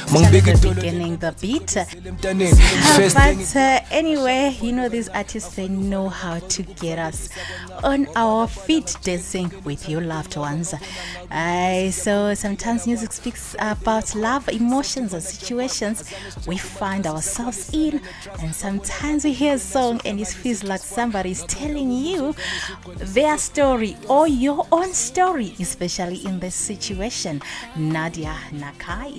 beginning the beat. But anyway, you know, these artists, they know how to get us on our feet dancing with your loved ones. So sometimes music speaks about love, emotions, and situations we find ourselves in. And sometimes we hear a song and it feels like somebody is telling you their story or your own story, especially in this situation. Nadia Nakai.